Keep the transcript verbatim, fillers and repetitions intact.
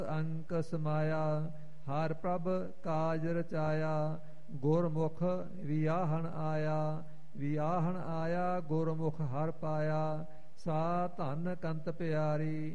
ਅੰਕ ਸਮਾਇਆ ਹਰ ਪ੍ਰਭ ਕਾਜ ਰਚਾਇਆ ਗੁਰਮੁਖ ਵਿਆਹਣ ਆਇਆ ਵਿਆਹਣ ਆਇਆ ਗੁਰਮੁਖ ਹਰ ਪਾਇਆ ਸਾ ਧਨ ਕੰਤ ਪਿਆਰੀ